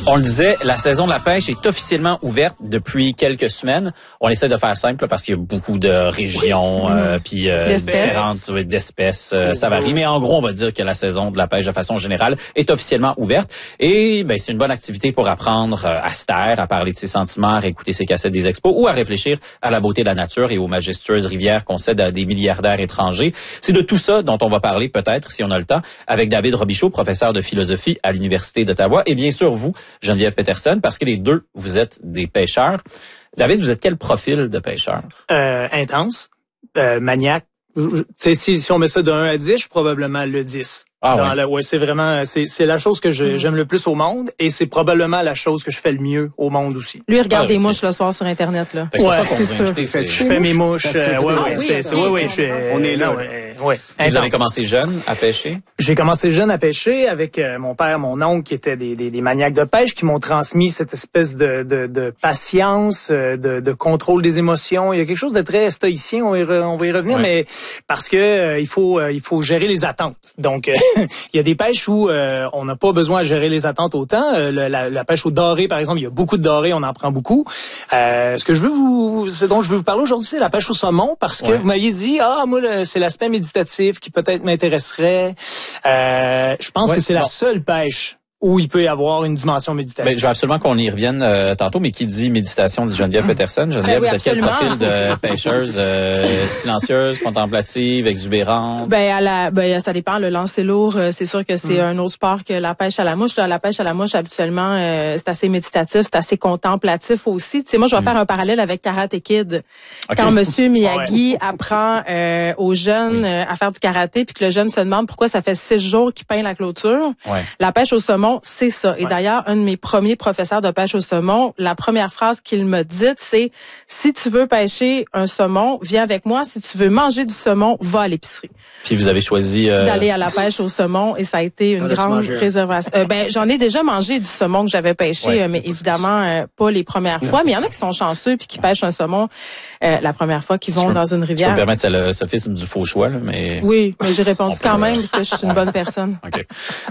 On le disait, la saison de la pêche est officiellement ouverte depuis quelques semaines. On essaie de faire simple parce qu'il y a beaucoup de régions puis différentes d'espèces. Ça varie, mais en gros, on va dire que la saison de la pêche de façon générale est officiellement ouverte. Et ben c'est une bonne activité pour apprendre à se taire, à parler de ses sentiments, à écouter ses cassettes des expos ou à réfléchir à la beauté de la nature et aux majestueuses rivières qu'on cède à des milliardaires étrangers. C'est de tout ça dont on va parler peut-être, si on a le temps, avec David Robichaud, professeur de philosophie à l'Université d'Ottawa, et bien sûr vous, Geneviève Peterson, parce que les deux, vous êtes des pêcheurs. David, vous êtes quel profil de pêcheur? Intense, maniaque. Si on met ça de 1 à 10, je suis probablement le 10. C'est vraiment, c'est la chose que j'aime le plus au monde et c'est probablement la chose que je fais le mieux au monde aussi. Lui, il regarde des mouches le soir sur Internet, là. C'est sûr. Je fais mes mouches. On est là. Vous avez commencé jeune à pêcher? J'ai commencé jeune à pêcher avec mon père, mon oncle qui étaient des maniaques de pêche qui m'ont transmis cette espèce de patience, de contrôle des émotions. Il y a quelque chose de très stoïcien, on va y revenir, mais parce que il faut gérer les attentes. Donc il y a des pêches où on n'a pas besoin de gérer les attentes autant. La pêche au doré, par exemple, il y a beaucoup de doré, on en prend beaucoup. Ce dont je veux vous parler aujourd'hui, c'est la pêche au saumon, parce que vous m'aviez dit, moi, c'est l'aspect méditatif qui peut-être m'intéresserait. Je pense que c'est la seule pêche où il peut y avoir une dimension méditative. Je veux absolument qu'on y revienne tantôt, mais qui dit méditation dit Geneviève Peterson. Geneviève, vous êtes quel profil de pêcheuse? Silencieuse, contemplative, exubérante? Ça dépend. Le lancer lourd, c'est sûr que c'est un autre sport que la pêche à la mouche. La pêche à la mouche, habituellement, c'est assez méditatif, c'est assez contemplatif aussi. Tu sais, moi, je vais faire un parallèle avec Karate Kid. Okay. Quand Monsieur Miyagi apprend aux jeunes à faire du karaté, puis que le jeune se demande pourquoi ça fait 6 jours qu'il peint la clôture. La pêche au saumon, c'est ça. Et d'ailleurs, un de mes premiers professeurs de pêche au saumon, la première phrase qu'il m'a dite, c'est « Si tu veux pêcher un saumon, viens avec moi. Si tu veux manger du saumon, va à l'épicerie. » Puis vous avez choisi... d'aller à la pêche au saumon et ça a été une grande réservation. J'en ai déjà mangé du saumon que j'avais pêché, mais évidemment pas les premières fois. Mais il y en a qui sont chanceux puis qui pêchent un saumon la première fois qu'ils vont dans une rivière. Je peux me permettre, c'est le sophisme du faux choix, là, mais... Oui, mais j'ai répondu quand même parce que je suis une bonne personne. OK.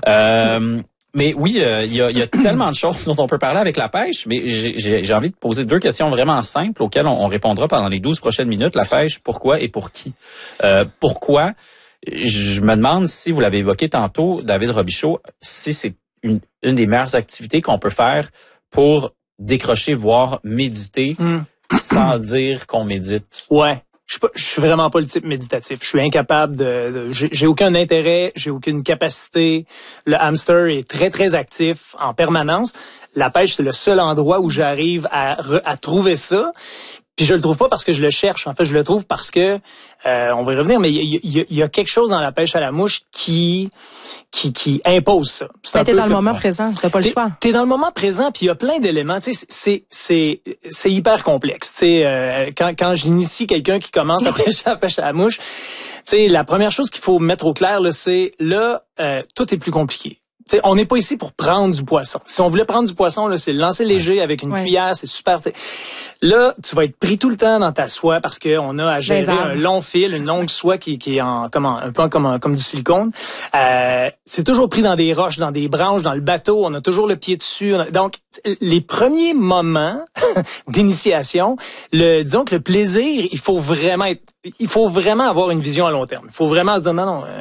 Mais oui, il y a tellement de choses dont on peut parler avec la pêche, mais j'ai envie de poser 2 questions vraiment simples auxquelles on répondra pendant les 12 prochaines minutes. La pêche, pourquoi et pour qui? Pourquoi? Je me demande si, vous l'avez évoqué tantôt, David Robichaud, si c'est une des meilleures activités qu'on peut faire pour décrocher, voire méditer, sans dire qu'on médite. Ouais. Je suis vraiment pas le type méditatif. Je suis incapable j'ai aucun intérêt, j'ai aucune capacité. Le hamster est très, très actif en permanence. La pêche, c'est le seul endroit où j'arrive à trouver ça. Puis je le trouve pas parce que je le cherche. En fait, je le trouve parce que, on va y revenir, mais il y a quelque chose dans la pêche à la mouche qui impose ça. T'es dans le moment présent, t'as pas le choix. T'es dans le moment présent, puis il y a plein d'éléments. Tu sais, c'est hyper complexe. Tu sais, quand j'initie quelqu'un qui commence à pêcher la pêche à la mouche, tu sais, la première chose qu'il faut mettre au clair, là, c'est tout est plus compliqué. T'sais, on n'est pas ici pour prendre du poisson. Si on voulait prendre du poisson, là, c'est le lancer léger avec une cuillère, c'est super. Là, tu vas être pris tout le temps dans ta soie parce que on a à gérer un long fil, une longue soie qui est un peu comme du silicone. C'est toujours pris dans des roches, dans des branches, dans le bateau. On a toujours le pied dessus. Donc, les premiers moments d'initiation, disons que le plaisir, il faut vraiment avoir une vision à long terme. Il faut vraiment se dire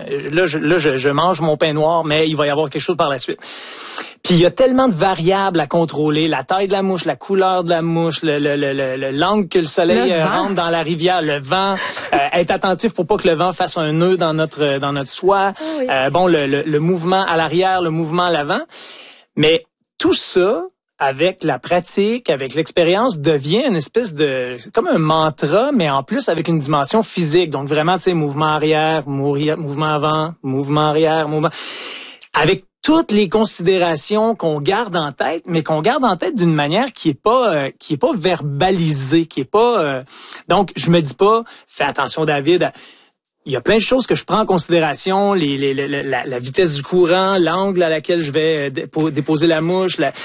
je mange mon pain noir, mais il va y avoir quelque chose par la suite. Puis il y a tellement de variables à contrôler, la taille de la mouche, la couleur de la mouche, l'angle que le soleil rentre dans la rivière, le vent, être attentif pour pas que le vent fasse un nœud dans notre soie. Oui. Le mouvement à l'arrière, le mouvement à l'avant. Mais tout ça, avec la pratique, avec l'expérience, devient une espèce comme un mantra, mais en plus avec une dimension physique. Donc vraiment, tu sais, mouvement arrière, mouvement avant, mouvement arrière, mouvement... Avec toutes les considérations qu'on garde en tête, mais qu'on garde en tête d'une manière qui est pas verbalisée, qui est pas... Donc, je me dis pas, fais attention David, il y a plein de choses que je prends en considération, la vitesse du courant, l'angle à laquelle je vais déposer la mouche,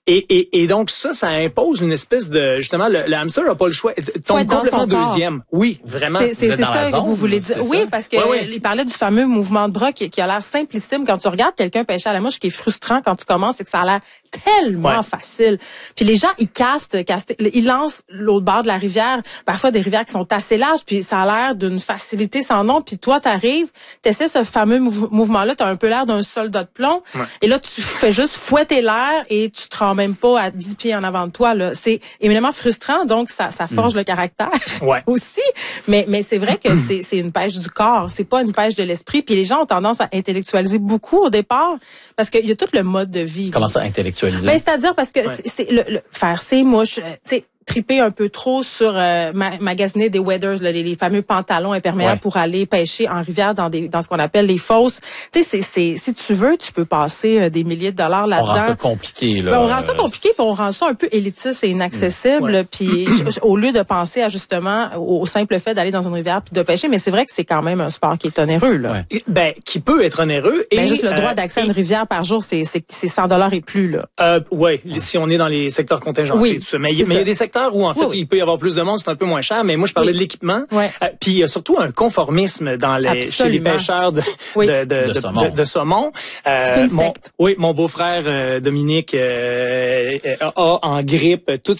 Et donc ça impose une espèce de justement le hamster a pas le choix. Tombe complètement deuxième. Oui, vraiment. C'est ça que vous voulez dire. Oui, parce que il parlait du fameux mouvement de bras qui a l'air simplissime quand tu regardes quelqu'un pêcher à la mouche, qui est frustrant quand tu commences, c'est que ça a l'air tellement facile. Puis les gens ils lancent l'autre bord de la rivière, parfois des rivières qui sont assez larges, puis ça a l'air d'une facilité sans nom. Puis toi t'arrives, t'essaies ce fameux mouvement-là, t'as un peu l'air d'un soldat de plomb, et là tu fais juste fouetter l'air et tu te rends même pas à 10 pieds en avant de toi. Là, c'est éminemment frustrant, donc ça forge le caractère aussi. Mais c'est vrai que c'est une pêche du corps, c'est pas une pêche de l'esprit. Puis les gens ont tendance à intellectualiser beaucoup au départ, parce qu'il y a tout le mode de vie. Comment ça intellectualiser? Ben, c'est-à-dire parce que c'est le faire ses mouches, tu sais, triper un peu trop sur magasiner des waders, là, les fameux pantalons imperméables pour aller pêcher en rivière dans ce qu'on appelle les fosses. Tu sais, si tu veux, tu peux passer des milliers de dollars là-dedans. On rend ça compliqué, là. Ben, on rend ça compliqué, puis on rend ça un peu élitiste et inaccessible. Puis au lieu de penser à justement au simple fait d'aller dans une rivière puis de pêcher, mais c'est vrai que c'est quand même un sport qui est onéreux, là. Ben, qui peut être onéreux. Et juste le droit d'accès à une rivière par jour, c'est $100 et plus, là. Si on est dans les secteurs contingentés, tout ça. Mais il y a des secteurs où en fait il peut y avoir plus de monde, c'est un peu moins cher, mais moi je parlais de l'équipement. Puis il y a surtout un conformisme chez les pêcheurs de saumon. C'est une secte. Mon beau-frère Dominique a en grippe tout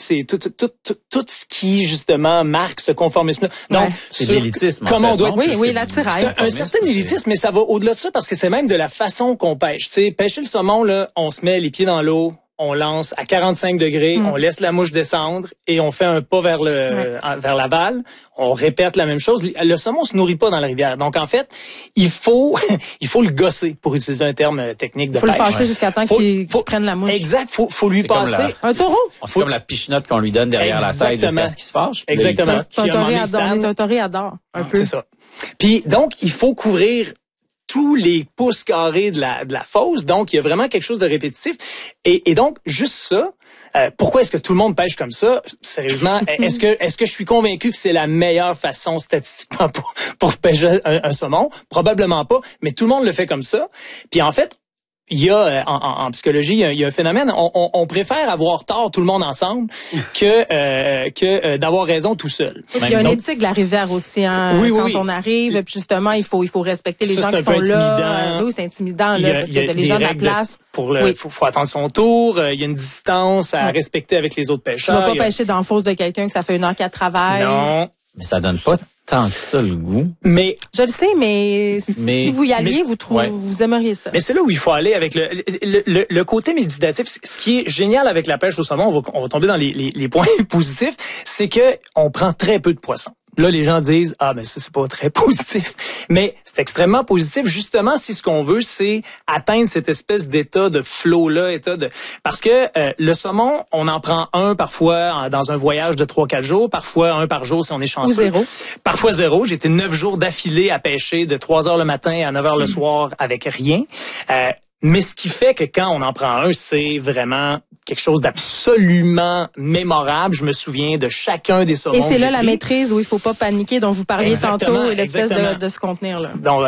ce qui justement marque ce conformisme-là. Donc c'est l'élitisme. Comment on doit l'attirail. C'est un certain élitisme, mais ça va au-delà de ça parce que c'est même de la façon qu'on pêche. Tu sais, pêcher le saumon là, on se met les pieds dans l'eau. On lance à 45 degrés, on laisse la mouche descendre et on fait un pas vers l'aval. On répète la même chose. Le saumon se nourrit pas dans la rivière. Donc, en fait, il faut le gosser, pour utiliser un terme technique de pêche. Faut le fâcher jusqu'à temps qu'il prenne la mouche. Exact. Faut lui passer. Un taureau. C'est comme la pichenote qu'on lui donne derrière la tête jusqu'à ce qu'il se fâche. Exactement. C'est un toréador. Un peu. C'est ça. Puis, donc, il faut couvrir tous les pouces carrés de la fosse, donc il y a vraiment quelque chose de répétitif. Et donc, juste ça, pourquoi est-ce que tout le monde pêche comme ça? Sérieusement, est-ce que je suis convaincu que c'est la meilleure façon statistiquement pour pêcher un saumon? Probablement pas, mais tout le monde le fait comme ça. Puis en fait, il y a en psychologie, il y a un phénomène. On préfère avoir tort tout le monde ensemble que d'avoir raison tout seul. Il y a une éthique de la rivière aussi. Quand on arrive, puis justement, il faut respecter les gens qui sont là. Oui, c'est intimidant là, parce que les gens de la place. Faut attendre son tour. Il y a une distance à respecter avec les autres pêcheurs. Tu vas pas pêcher dans la fosse de quelqu'un que ça fait 1 heure qu'elle travaille. Non, mais ça donne pas tant que ça le goût. Mais je le sais, mais si vous y alliez, vous aimeriez ça. Mais c'est là où il faut aller avec le côté méditatif. Ce qui est génial avec la pêche au saumon, on va tomber dans les points positifs, c'est que on prend très peu de poissons. Là, les gens disent, mais ça, c'est pas très positif. Mais c'est extrêmement positif, justement, si ce qu'on veut, c'est atteindre cette espèce d'état de flow-là, parce que le saumon, on en prend un parfois dans un voyage de 3-4 jours, parfois un par jour si on est chanceux. Ou 0. Parfois 0. J'ai été 9 jours d'affilée à pêcher de 3 heures le matin à 9 heures le soir avec rien. Mais ce qui fait que quand on en prend un, c'est vraiment quelque chose d'absolument mémorable. Je me souviens de chacun des saumons. Et c'est là la maîtrise où il faut pas paniquer, dont vous parliez tantôt, et l'espèce de se contenir là. Donc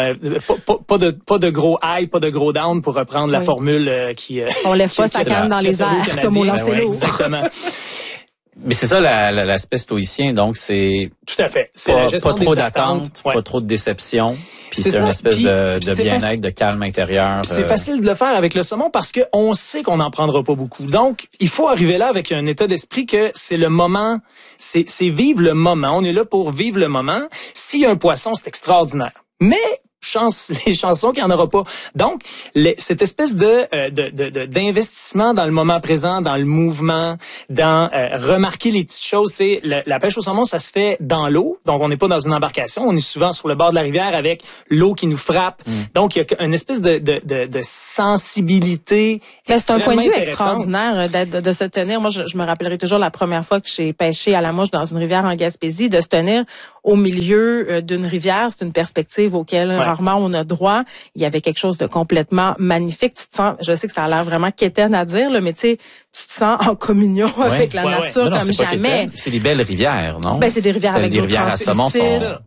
pas de gros high, pas de gros down pour reprendre la formule qui. On lève pas sa canne dans les airs comme au lancer l'eau. Exactement. Mais c'est ça l'aspect stoïcien, donc c'est tout à fait. C'est pas trop d'attente, pas trop de déception. Puis c'est une espèce de bien-être, de calme intérieur. C'est facile de le faire avec le saumon parce que on sait qu'on n'en prendra pas beaucoup. Donc, il faut arriver là avec un état d'esprit que c'est le moment, c'est vivre le moment. On est là pour vivre le moment. S'il y a un poisson, c'est extraordinaire. Mais les chansons qu'il n'y en aura pas. Donc, cette espèce d'investissement dans le moment présent, dans le mouvement, dans remarquer les petites choses. C'est la pêche au saumon, ça se fait dans l'eau. Donc, on n'est pas dans une embarcation. On est souvent sur le bord de la rivière avec l'eau qui nous frappe. Donc, il y a une espèce de sensibilité. Mais c'est un point de vue extraordinaire de se tenir. Moi, je me rappellerai toujours la première fois que j'ai pêché à la mouche dans une rivière en Gaspésie, de se tenir au milieu d'une rivière. C'est une perspective auquel rarement on a droit. Il y avait quelque chose de complètement magnifique. Tu te sens, je sais que ça a l'air vraiment quétaine à dire, là, mais tu sais, tu te sens en communion avec la nature comme jamais. C'est des belles rivières, non? Ben, c'est des rivières avec des rivières à saumon.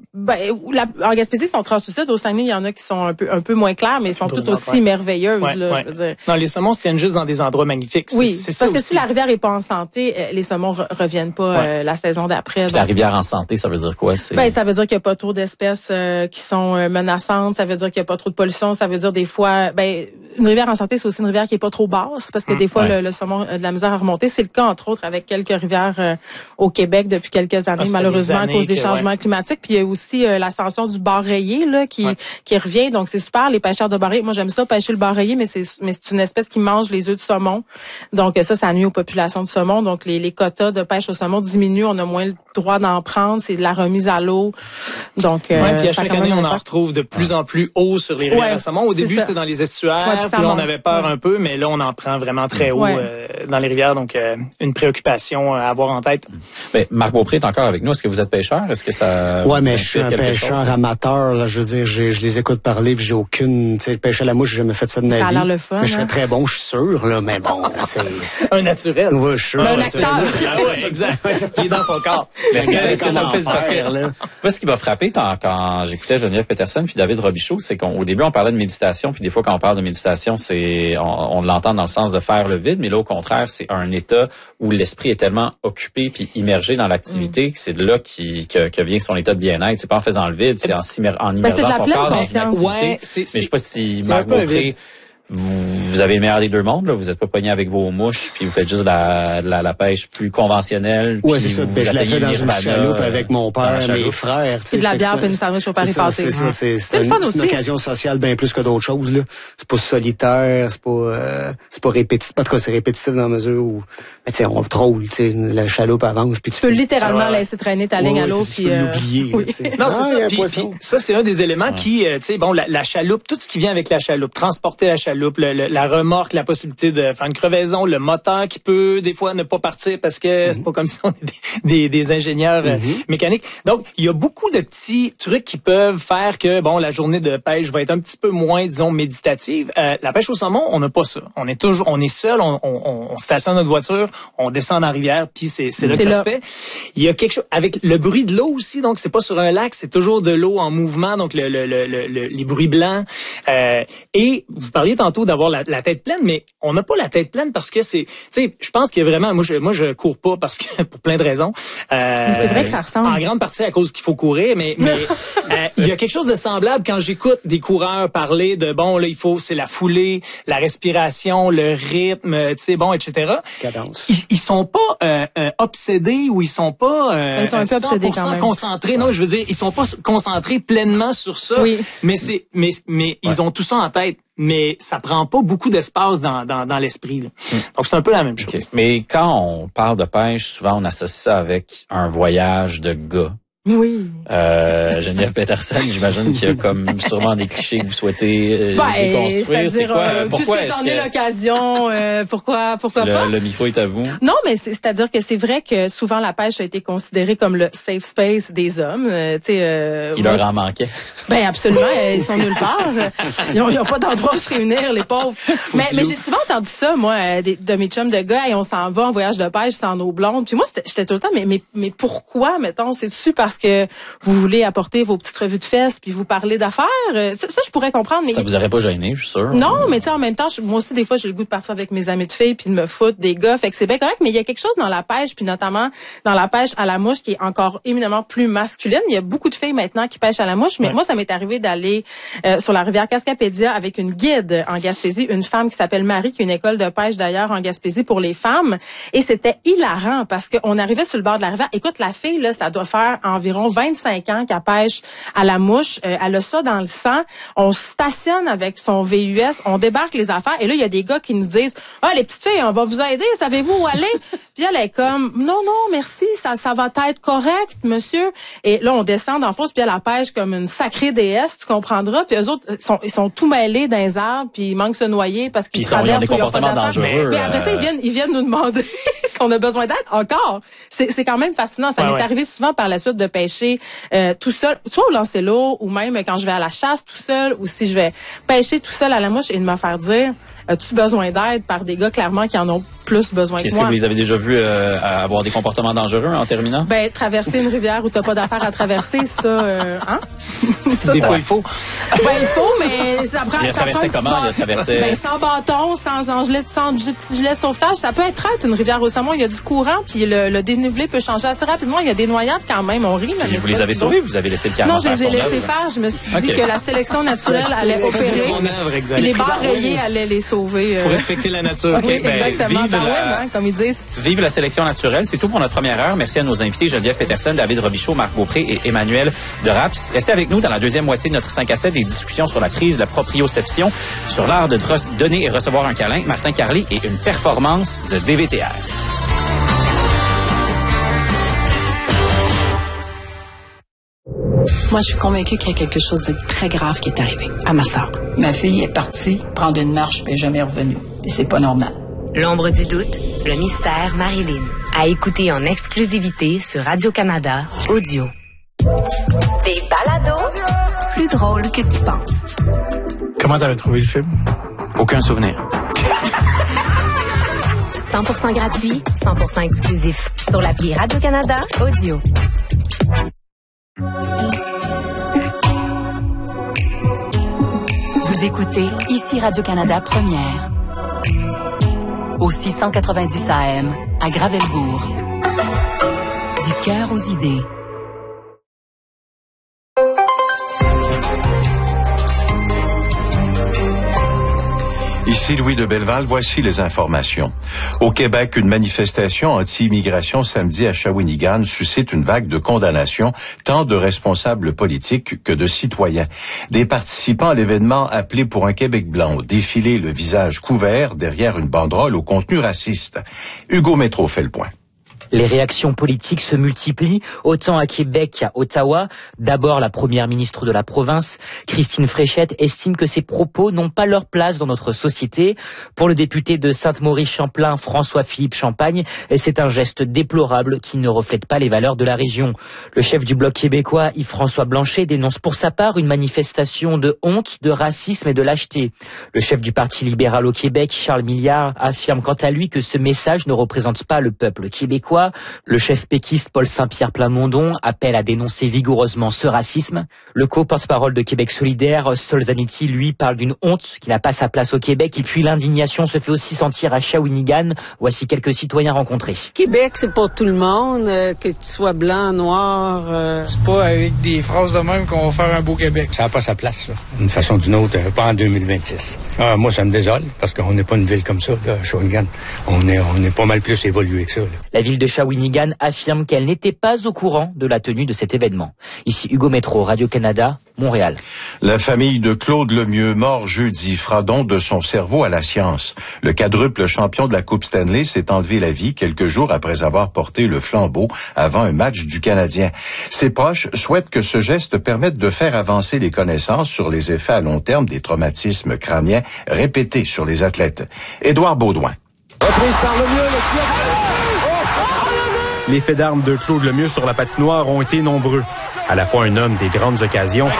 En Gaspésie, ils sont translucides. Au Saguenay, il y en a qui sont un peu moins clairs, mais ils sont tout aussi merveilleuses, je veux dire. Non, les saumons se tiennent juste dans des endroits magnifiques. Oui, c'est parce que si la rivière est pas en santé, les saumons reviennent pas la saison d'après. Donc, la rivière en santé, ça veut dire quoi? Ça veut dire qu'il y a pas trop d'espèces qui sont menaçantes. Ça veut dire qu'il y a pas trop de pollution. Ça veut dire des fois, une rivière en santé, c'est aussi une rivière qui est pas trop basse, parce que des fois, le saumon a de la misère à remonter. C'est le cas, entre autres, avec quelques rivières au Québec depuis quelques années, malheureusement, à cause des changements climatiques. Puis il y a aussi l'ascension du bar rayé là, qui revient. Donc, c'est super, les pêcheurs de bar rayé. Moi, j'aime ça, pêcher le bar rayé, mais c'est une espèce qui mange les œufs de saumon. Donc, ça nuit aux populations de saumon. Donc, les quotas de pêche au saumon diminuent. On a moins le droit d'en prendre. C'est de la remise à l'eau. Donc, puis à chaque année, on en retrouve de plus en plus haut sur les rivières à saumon. Au début, c'était dans les estuaires. Puis là, on avait peur un peu, mais là, on en prend vraiment très haut dans les rivières. Donc, une préoccupation à avoir en tête. Mais Marc Beaupré est encore avec nous. Est-ce que vous êtes pêcheur? Est-ce que ça... Ouais, mais je suis un pêcheur amateur. Là, je veux dire, je les écoute parler, puis j'ai aucune... Tu sais, pêcher à la mouche, j'ai jamais fait ça de ma vie. Ça a l'air le fun. Mais je serais très bon, je suis sûr, là, mais bon, un naturel. Ouais, je suis sûr. Un acteur. Exact. Il est dans son corps. Mais est-ce que ça me fait... Parce que, moi, ce qui m'a frappé quand j'écoutais Geneviève Peterson puis David Robichaud, c'est qu'au début, on parlait de méditation, puis des fois, quand on parle de méditation, on l'entend dans le sens de faire le vide, mais là, au contraire, c'est un état où l'esprit est tellement occupé puis immergé dans l'activité que c'est de là que vient son état de bien-être. C'est pas en faisant le vide, c'est en immergeant son corps dans une activité. Mais je sais pas si Marc Beaupré, vous avez le meilleur des deux mondes, là. Vous êtes pas pogné avec vos mouches, puis vous faites juste la pêche plus conventionnelle. Ouais, c'est ça. Je l'ai fait dans une chaloupe avec mon père, mes frères. C'est de la bière puis une sandwich au Paris passé. C'est ça. C'est une occasion sociale bien plus que d'autres choses, là. C'est pas solitaire, c'est pas répétitif. En tout cas, c'est répétitif dans la mesure où, tu sais, on troll, tu sais, la chaloupe avance, puis tu peux littéralement laisser traîner ta ligne à l'eau, puis l'oublier. Non, c'est ça. Puis ça, c'est un des éléments qui, tu sais, bon, la chaloupe, tout ce qui vient avec la chaloupe, transporter la chaloupe, la remorque, la possibilité de faire une crevaison, le moteur qui peut des fois ne pas partir parce que c'est pas comme si on est des ingénieurs mécaniques. Donc, il y a beaucoup de petits trucs qui peuvent faire que, bon, la journée de pêche va être un petit peu moins, disons, méditative. La pêche au saumon, on n'a pas ça. On est seul, on stationne notre voiture, on descend dans la rivière, puis c'est là que ça se fait. Il y a quelque chose avec le bruit de l'eau aussi, donc c'est pas sur un lac, c'est toujours de l'eau en mouvement, donc les bruits blancs. Et vous parliez tantôt d'avoir la tête pleine, mais on n'a pas la tête pleine parce que c'est, tu sais, je pense qu'il y a vraiment, moi je cours pas parce que pour plein de raisons. Mais c'est vrai que ça ressemble. En grande partie à cause qu'il faut courir, mais il y a quelque chose de semblable quand j'écoute des coureurs parler de bon là c'est la foulée, la respiration, le rythme, tu sais bon etc. Cadence. Ils sont pas obsédés ou ils sont pas ils sont un peu obsédés quand même. Concentrés. Non, je veux dire ils sont pas concentrés pleinement sur ça. Oui. Mais ils ont tout ça en tête. Mais ça prend pas beaucoup d'espace dans l'esprit. Là. Donc, c'est un peu la même chose. Okay. Mais quand on parle de pêche, souvent, on associe ça avec un voyage de gars. Oui. Geneviève Peterson, j'imagine qu'il y a comme sûrement des clichés que vous souhaitez déconstruire. C'est quoi? Pourquoi puisque j'en ai l'occasion, pourquoi pas? Le micro est à vous. Non, mais c'est-à-dire que c'est vrai que souvent la pêche a été considérée comme le safe space des hommes. Il leur en manquait. Ben absolument, ils sont nulle part. Ils ont pas d'endroit où se réunir, les pauvres. Mais j'ai souvent entendu ça, moi, de mes chums de gars, et on s'en va en voyage de pêche sans eau blonde. Puis moi, j'étais tout le temps, mais pourquoi, mettons, c'est-tu parce que vous voulez apporter vos petites revues de fesses puis vous parler d'affaires? Ça, je pourrais comprendre. Mais ça vous aurait pas gêné, je suis sûr. Non, mais tu sais, en même temps, moi aussi, des fois, j'ai le goût de partir avec mes amis de filles puis de me foutre des gars. Fait que c'est bien correct, mais il y a quelque chose dans la pêche, puis notamment dans la pêche à la mouche qui est encore éminemment plus masculine. Il y a beaucoup de filles maintenant qui pêchent à la mouche, mais moi, ça m'est arrivé d'aller sur la rivière Cascapédia avec une guide en Gaspésie, une femme qui s'appelle Marie, qui a une école de pêche d'ailleurs en Gaspésie pour les femmes. Et c'était hilarant parce qu'on arrivait sur le bord de la rivière. Écoute, la fille, là, ça doit faire environ 25 ans qu'elle pêche à la mouche. Elle a ça dans le sang. On stationne avec son VUS, on débarque les affaires. Et là, il y a des gars qui nous disent « Ah, les petites filles, on va vous aider, savez-vous où aller? » Puis elle est comme « Non, merci, ça va être correct, monsieur. » Et là, on descend dans la fosse, puis elle pêche comme une sacrée déesse, tu comprendras. Puis eux autres, ils sont tout mêlés dans les arbres, puis ils manquent de se noyer parce qu'ils traversent ou ils ont des comportements dangereux. Mais après ça, ils viennent nous demander si on a besoin d'aide encore. C'est quand même fascinant. Ça m'est arrivé souvent par la suite de pêcher tout seul, soit au lancer l'eau, ou même quand je vais à la chasse tout seul, ou si je vais pêcher tout seul à la mouche et de me faire dire as-tu besoin d'aide par des gars clairement qui en ont plus besoin que moi? Est-ce que vous les avez déjà vus avoir des comportements dangereux en terminant? Ben, traverser une rivière où t'as pas d'affaires à traverser, ça, hein? Des fois, il faut. Ben, il faut, mais ça prend... Il a traversé comment? Il a traversé... Ben, sans bâton, sans petit gilet de sauvetage. Ça peut être traite, une rivière au saumon. Il y a du courant, puis le dénivelé peut changer assez rapidement. Il y a des noyades quand même, on rit. Mais vous les avez sauvés? Vous avez laissé le carrément? Non, je les ai laissés faire. Je me suis dit que la sélection naturelle allait opérer. Les barres rayées allaient les sauver. Faut respecter la nature. Oui, exactement. Comme ils disent. Vive la sélection naturelle. C'est tout pour notre première heure. Merci à nos invités, Geneviève Peterson, David Robichaud, Marc Beaupré et Emmanuel de Raps. Restez avec nous dans la deuxième moitié de notre 5 à 7, des discussions sur la crise de la proprioception, sur l'art de donner et recevoir un câlin, Martin Carly et une performance de DVTR. Moi, je suis convaincue qu'il y a quelque chose de très grave qui est arrivé à ma sœur. Ma fille est partie prendre une marche mais jamais revenue. Et c'est pas normal. L'ombre du doute, le mystère Marilyn. À écouter en exclusivité sur Radio-Canada Audio. Des balados plus drôles que tu penses. Comment t'avais trouvé le film? Aucun souvenir. 100% gratuit, 100% exclusif. Sur l'appli Radio-Canada Audio. Vous écoutez ici Radio-Canada Première. Au 690 AM, à Gravelbourg. Du cœur aux idées. Ici Louis de Belleval, voici les informations. Au Québec, une manifestation anti-immigration samedi à Shawinigan suscite une vague de condamnations, tant de responsables politiques que de citoyens. Des participants à l'événement appelé pour un Québec blanc ont défilé le visage couvert derrière une banderole au contenu raciste. Hugo Métro fait le point. Les réactions politiques se multiplient, autant à Québec qu'à Ottawa. D'abord, la première ministre de la province, Christine Fréchette, estime que ces propos n'ont pas leur place dans notre société. Pour le député de Sainte-Maurice-Champlain, François-Philippe Champagne, c'est un geste déplorable qui ne reflète pas les valeurs de la région. Le chef du Bloc québécois, Yves-François Blanchet, dénonce pour sa part une manifestation de honte, de racisme et de lâcheté. Le chef du Parti libéral au Québec, Charles Milliard, affirme quant à lui que ce message ne représente pas le peuple québécois. Le chef péquiste Paul Saint-Pierre Plamondon appelle à dénoncer vigoureusement ce racisme. Le co-porte-parole de Québec solidaire, Sol Zanetti, lui, parle d'une honte qui n'a pas sa place au Québec. Et puis l'indignation se fait aussi sentir à Shawinigan. Voici quelques citoyens rencontrés. Québec, c'est pour tout le monde, que tu sois blanc, noir. C'est pas avec des phrases de même qu'on va faire un beau Québec. Ça n'a pas sa place, là. D'une façon ou d'une autre, pas en 2026. Moi, ça me désole, parce qu'on n'est pas une ville comme ça, là, Shawinigan. On est pas mal plus évolué que ça, là. La ville de Shawinigan affirme qu'elle n'était pas au courant de la tenue de cet événement. Ici Hugo Métro, Radio-Canada, Montréal. La famille de Claude Lemieux, mort jeudi, fera don de son cerveau à la science. Le quadruple champion de la Coupe Stanley s'est enlevé la vie quelques jours après avoir porté le flambeau avant un match du Canadien. Ses proches souhaitent que ce geste permette de faire avancer les connaissances sur les effets à long terme des traumatismes crâniens répétés sur les athlètes. Édouard Baudouin. Reprise par Lemieux, le tir. Les faits d'armes de Claude Lemieux sur la patinoire ont été nombreux. À la fois un homme des grandes occasions,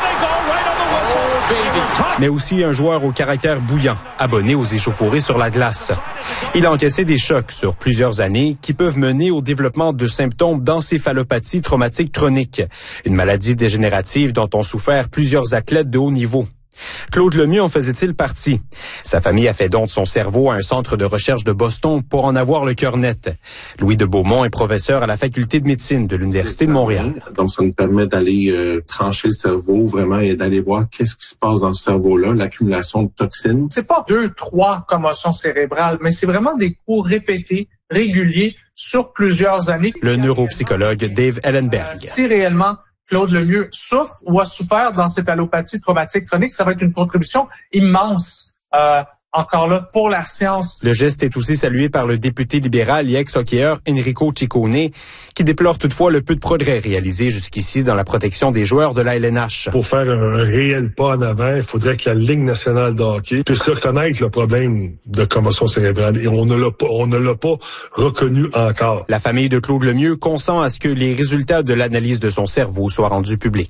mais aussi un joueur au caractère bouillant, abonné aux échauffourées sur la glace. Il a encaissé des chocs sur plusieurs années qui peuvent mener au développement de symptômes d'encéphalopathie traumatique chronique, une maladie dégénérative dont ont souffert plusieurs athlètes de haut niveau. Claude Lemieux en faisait-il partie? Sa famille a fait don de son cerveau à un centre de recherche de Boston pour en avoir le cœur net. Louis de Beaumont est professeur à la faculté de médecine de l'Université de Montréal. Donc, ça nous permet d'aller trancher le cerveau vraiment et d'aller voir qu'est-ce qui se passe dans ce cerveau-là, l'accumulation de toxines. C'est pas 2-3 commotions cérébrales, mais c'est vraiment des coups répétés, réguliers, sur plusieurs années. Le neuropsychologue Dave Ellenberg. Si réellement Claude Lemieux souffre ou a souffert d'encéphalopathie traumatique chronique, ça va être une contribution immense, encore là, pour la science. Le geste est aussi salué par le député libéral et ex-hockeyeur Enrico Ciccone, qui déplore toutefois le peu de progrès réalisés jusqu'ici dans la protection des joueurs de la LNH. Pour faire un réel pas en avant, il faudrait que la Ligue nationale de hockey puisse reconnaître le problème de commotion cérébrale. Et on ne l'a pas reconnu encore. La famille de Claude Lemieux consent à ce que les résultats de l'analyse de son cerveau soient rendus publics.